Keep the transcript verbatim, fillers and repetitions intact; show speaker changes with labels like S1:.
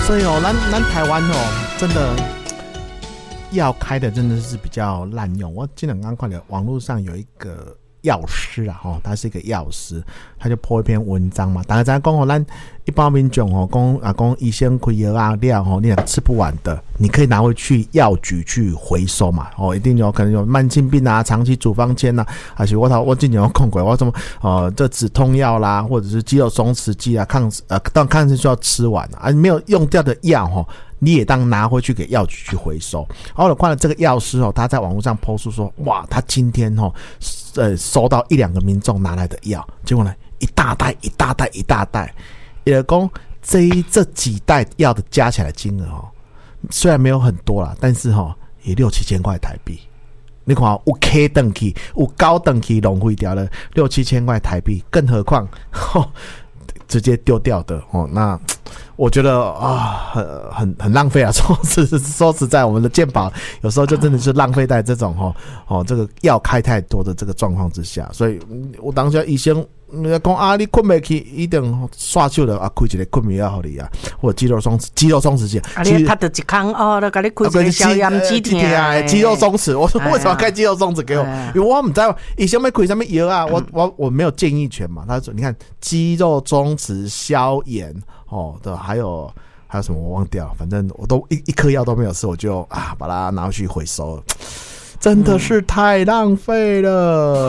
S1: 所以哦，咱咱台湾哦，真的药开的真的是比较滥用。我今天刚看到网络上有一个药师啊，哦，他是一个药师，他就 po 一篇文章嘛。大家在讲哦，咱一般民众哦，讲啊讲医生开药啊料哦，你吃不完的，你可以拿回去药局去回收嘛。哦，一定有可能有慢性病啊、长期处方签呐，还是我头我之前有看过，我什么呃这止痛药啦，或者是肌肉松弛剂啊，抗呃当抗生素要吃完啊，没有用掉的药哦。你也当拿回去给药局去回收。然后我看了这个药师哦，他在网络上 po 出说，哇，他今天哦，呃，收到一两个民众拿来的药，结果呢，一大袋、一大袋、一大袋，也讲这一这几袋药的加起来的金额哦，虽然没有很多啦，但是哦，也六七千块台币。你看有 K 等级，有高等级浪费掉了六七千块台币，更何况哦，直接丢掉的哦，那。我觉得啊，很很很浪费啊！说实说实在，我们的健保有时候就真的是浪费在这种哦哦这个药开太多的这个状况之下，所以我当时医生讲啊，你困不起，一定刷手了啊，开一个困眠药给你啊，或者肌肉松弛、肌肉松弛剂。
S2: 啊，你他的一康哦，那给你开一个消炎止痛的
S1: 肌肉松弛。我说为什么要开肌肉松弛给我？因为我不知道医生要开什么药啊，我我我没有建议权嘛。他说你看肌肉松弛、消炎。哦，对，还有还有什么我忘掉，反正我都一一颗药都没有吃，我就啊把它拿去回收了，真的是太浪费了。